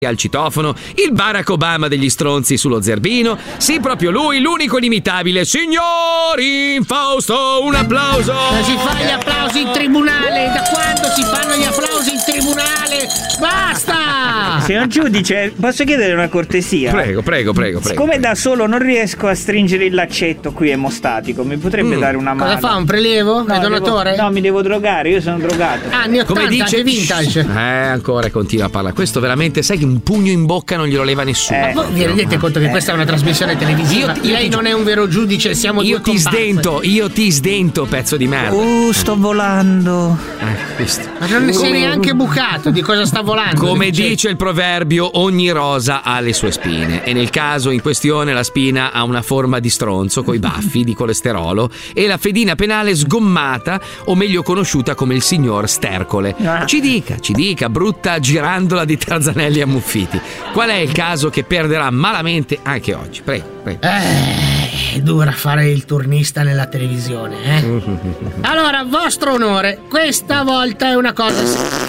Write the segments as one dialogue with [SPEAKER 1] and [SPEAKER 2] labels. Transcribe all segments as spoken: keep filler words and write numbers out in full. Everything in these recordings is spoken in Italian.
[SPEAKER 1] al citofono, il Barack Obama degli stronzi sullo zerbino, sì, proprio lui, l'unico inimitabile signor Infausto, un applauso!
[SPEAKER 2] Ma si fa gli applausi in tribunale, da quando si fanno gli applausi in tribunale? Basta!
[SPEAKER 3] Signor giudice, posso chiedere una cortesia?
[SPEAKER 1] Prego, prego, prego, prego.
[SPEAKER 3] Siccome da solo non riesco a stringere il laccetto qui emostatico, mi potrebbe mm. dare una mano?
[SPEAKER 2] Cosa fa, un prelievo?
[SPEAKER 3] No,
[SPEAKER 2] È donatore?
[SPEAKER 3] Devo, no, mi devo drogare, io sono drogato.
[SPEAKER 2] Anni ottanta, come dice, anche vintage.
[SPEAKER 1] Eh, ancora continua a parlare. Questo veramente, sai che un pugno in bocca non glielo leva nessuno.
[SPEAKER 2] Eh, Ma voi vi rendete conto che questa è una trasmissione televisiva? Io, io Lei ti, non è un vero giudice, siamo
[SPEAKER 1] io
[SPEAKER 2] due
[SPEAKER 1] ti
[SPEAKER 2] comparse.
[SPEAKER 1] sdento, io ti sdento, pezzo di merda.
[SPEAKER 3] Uh, sto volando.
[SPEAKER 1] Eh, questo.
[SPEAKER 2] Ma non ne sei neanche bucato di cosa sta volando.
[SPEAKER 1] Come dice il proverbio, ogni rosa ha le sue spine. E nel caso in questione la spina ha una forma di stronzo coi baffi di colesterolo e la fedina penale sgommata, o meglio conosciuta come il signor Stercole. Ci dica, ci dica, brutta girandola di Tarzanelli ammuffiti. Qual è il caso che perderà malamente anche oggi? Prego, prego.
[SPEAKER 2] Eh, è dura fare il turnista nella televisione, eh? Allora, vostro onore, questa volta è una cosa.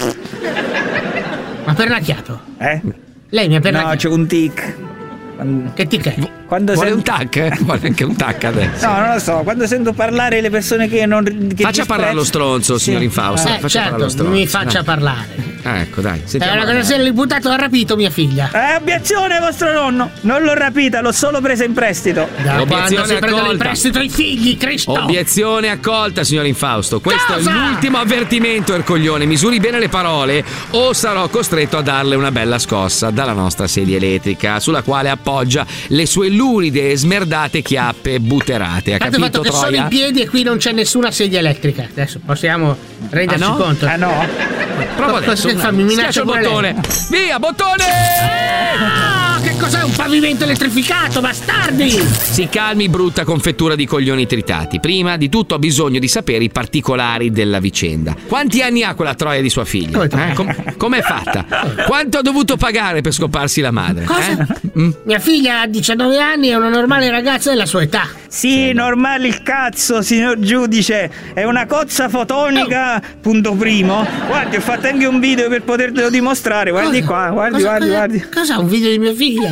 [SPEAKER 2] Ma pernacchiato?
[SPEAKER 3] Eh?
[SPEAKER 2] Lei mi ha pernacchiato?
[SPEAKER 3] No, c'è un tic.
[SPEAKER 2] Che tic è?
[SPEAKER 3] Quando
[SPEAKER 1] Vuole
[SPEAKER 3] sento...
[SPEAKER 1] un tac? Vuole anche un tac adesso.
[SPEAKER 3] No, non lo so, quando sento parlare le persone che non che
[SPEAKER 1] Faccia
[SPEAKER 3] disprezzo...
[SPEAKER 1] parlare lo stronzo, signor
[SPEAKER 3] sì.
[SPEAKER 1] Infausto.
[SPEAKER 2] Eh,
[SPEAKER 1] faccia
[SPEAKER 2] certo,
[SPEAKER 1] parlare lo stronzo.
[SPEAKER 2] mi faccia
[SPEAKER 1] dai.
[SPEAKER 2] parlare.
[SPEAKER 1] Ah, ecco, dai.
[SPEAKER 2] È una cosa seria, l'imputato ha rapito mia figlia.
[SPEAKER 3] Eh, obiezione, vostro nonno. Non l'ho rapita, l'ho solo presa in prestito.
[SPEAKER 2] Da
[SPEAKER 1] Obiezione
[SPEAKER 2] quando si prendono in
[SPEAKER 1] accolta.
[SPEAKER 2] prestito i figli, Cristo.
[SPEAKER 1] Obiezione accolta, signor Infausto. Questo
[SPEAKER 2] Cosa?
[SPEAKER 1] è l'ultimo avvertimento, Ercoglione. Misuri bene le parole o sarò costretto a darle una bella scossa dalla nostra sedia elettrica, sulla quale appoggia le sue luride e smerdate chiappe butterate. Ha
[SPEAKER 2] Fatto
[SPEAKER 1] capito,
[SPEAKER 2] il fatto che sono
[SPEAKER 1] Troia?
[SPEAKER 2] in piedi e qui non c'è nessuna sedia elettrica. Adesso possiamo renderci
[SPEAKER 1] Ah, no?
[SPEAKER 2] conto.
[SPEAKER 3] Ah no?
[SPEAKER 1] Prova
[SPEAKER 2] Cosa
[SPEAKER 1] adesso.
[SPEAKER 2] che fa? Mi minaccia
[SPEAKER 1] Schiaccia il
[SPEAKER 2] pure
[SPEAKER 1] bottone.
[SPEAKER 2] lei.
[SPEAKER 1] Via, bottone!
[SPEAKER 2] Ah, che cos'è? Un pavimento elettrificato, bastardi!
[SPEAKER 1] Si calmi, brutta confettura di coglioni tritati. Prima di tutto ho bisogno di sapere i particolari della vicenda. Quanti anni ha quella troia di sua figlia? Eh? Com- com'è fatta? Quanto ha dovuto pagare per scoparsi la madre?
[SPEAKER 2] Cosa?
[SPEAKER 1] Eh? Mm?
[SPEAKER 2] Mia figlia ha diciannove anni, è una normale ragazza della sua età.
[SPEAKER 3] Sì, normale il cazzo, signor giudice. È una cozza fotonica, oh. punto primo. Guardi, ho fatto anche un video per potertelo dimostrare. Guardi
[SPEAKER 2] Cosa?
[SPEAKER 3] qua, guardi,
[SPEAKER 2] cosa,
[SPEAKER 3] guardi,
[SPEAKER 2] cosa,
[SPEAKER 3] guardi.
[SPEAKER 2] Cos'ha un video di mia figlia?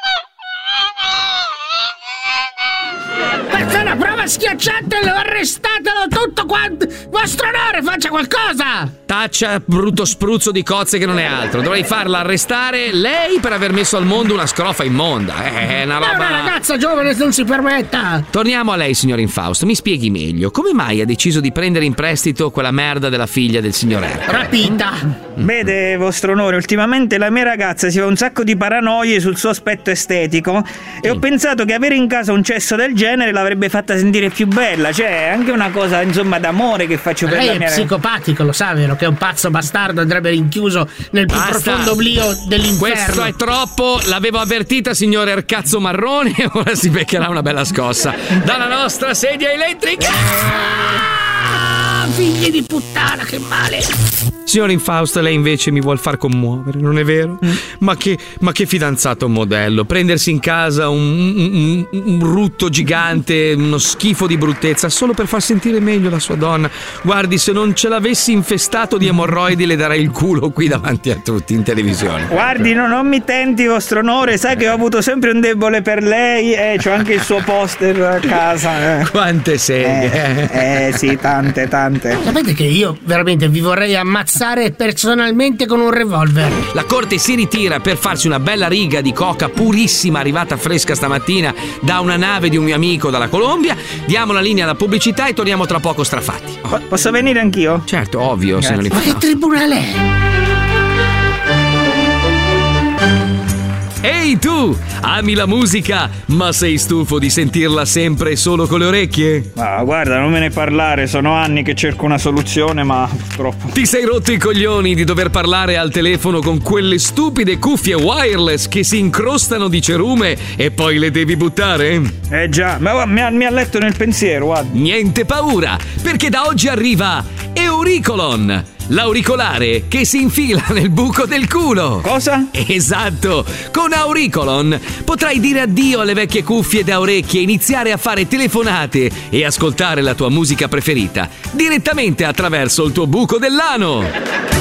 [SPEAKER 2] Questa è una prova schiacciatelo, arrestatelo tutto quanto. Vostro onore, faccia qualcosa!
[SPEAKER 1] Taccia, brutto spruzzo di cozze che non è altro. Dovrei farla arrestare lei per aver messo al mondo una scrofa immonda. È una roba.
[SPEAKER 2] È una ragazza giovane, non si permetta.
[SPEAKER 1] Torniamo a lei, signor Infausto. Mi spieghi meglio. Come mai ha deciso di prendere in prestito quella merda della figlia del signor R?
[SPEAKER 2] Rapita.
[SPEAKER 3] Vede, vostro onore, ultimamente la mia ragazza si fa un sacco di paranoie sul suo aspetto estetico e ho pensato che avere in casa un cesso del genere l'avrebbe fatta sentire più bella. Cioè, è anche una cosa, insomma, d'amore che faccio per
[SPEAKER 2] Lei
[SPEAKER 3] la
[SPEAKER 2] è
[SPEAKER 3] mia ragazza.
[SPEAKER 2] psicopatico, lo sa, vero? Che è un pazzo bastardo, andrebbe rinchiuso nel più
[SPEAKER 1] Basta.
[SPEAKER 2] profondo oblio dell'inferno.
[SPEAKER 1] Questo è troppo, l'avevo avvertita, signor Ercazzo Marrone, e ora si beccherà una bella scossa dalla nostra sedia elettrica.
[SPEAKER 2] Ah, figli di puttana, che male.
[SPEAKER 1] Signor Infausto, lei invece mi vuol far commuovere, non è vero? Mm. Ma che ma che fidanzato modello, prendersi in casa un, un, un rutto gigante, uno schifo di bruttezza solo per far sentire meglio la sua donna. Guardi, se non ce l'avessi infestato di emorroidi le darei il culo qui davanti a tutti in televisione.
[SPEAKER 3] Guardi, no, non mi tenti, vostro onore, sai che ho avuto sempre un debole per lei e c'ho anche il suo poster a casa. Eh.
[SPEAKER 1] Quante seghe.
[SPEAKER 3] Eh, eh sì, tante, tante.
[SPEAKER 2] Sapete che io veramente vi vorrei ammazzare personalmente con un revolver.
[SPEAKER 1] La corte si ritira per farsi una bella riga di coca purissima arrivata fresca stamattina da una nave di un mio amico dalla Colombia. Diamo la linea alla pubblicità e torniamo tra poco strafatti.
[SPEAKER 3] Po- posso venire anch'io?
[SPEAKER 1] Certo, ovvio, signor
[SPEAKER 2] Ma che
[SPEAKER 1] Infausto.
[SPEAKER 2] tribunale è?
[SPEAKER 1] Ehi tu, ami la musica, ma sei stufo di sentirla sempre solo con le orecchie?
[SPEAKER 3] Ma guarda, non me ne parlare, sono anni che cerco una soluzione, ma purtroppo.
[SPEAKER 1] Ti sei rotto i coglioni di dover parlare al telefono con quelle stupide cuffie wireless che si incrostano di cerume e poi le devi buttare?
[SPEAKER 3] Eh già, ma guarda, mi ha, mi ha letto nel pensiero, guarda.
[SPEAKER 1] Niente paura, perché da oggi arriva Euricolon, l'auricolare che si infila nel buco del culo.
[SPEAKER 3] Cosa?
[SPEAKER 1] Esatto, con Auricolon potrai dire addio alle vecchie cuffie da orecchie e iniziare a fare telefonate e ascoltare la tua musica preferita direttamente attraverso il tuo buco dell'ano.